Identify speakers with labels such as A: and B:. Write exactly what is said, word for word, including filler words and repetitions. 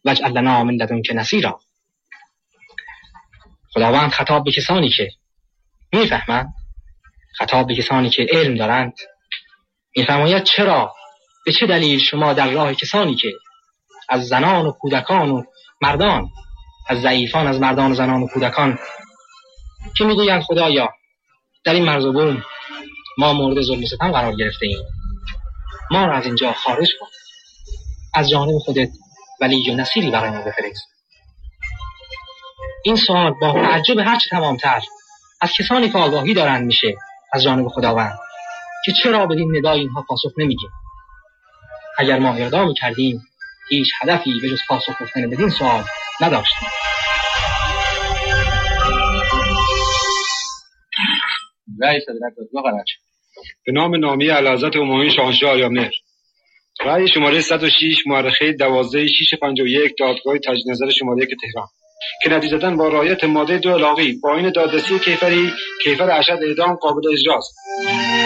A: واجعل لنا من لدنک نصیرا. خداوند خطاب به کسانی که میفهمند، خطاب به کسانی که علم دارند، میفرماید چرا، به چه دلیل شما در راه کسانی که از زنان و کودکان و مردان، از ضعیفان از مردان و زنان و کودکان که میگویند خدایا در این مرز و بوم ما مورد ظلم و ستم قرار گرفته ایم، ما را از اینجا خارج کن، از جانب خودت ولی و نصیری برای ما بفرست. این سوال با تعجب هرچه تمامتر از کسانی که آگاهی دارند میشه از جانب خداوند که چرا بدین ندای اینها پاسخ نمیگیم. اگر ما اقدامی کردیم هیچ هدفی به جز پاسخ گفتن بدین سوال نداشتیم.
B: رئیس حضرت دادگاه قرچ.
C: به نام نامی اعلیحضرت عمومی شاهنشاه آریامهر. رأی شماره صد و شش مورخه دوازده شش پنجاه و یک دادگاه تجدید نظر شماره یک تهران که نتیجتاً با رعایت ماده دو الاغی با این دادرسی کیفری کیفر ارشد اعدام قابل اجراست.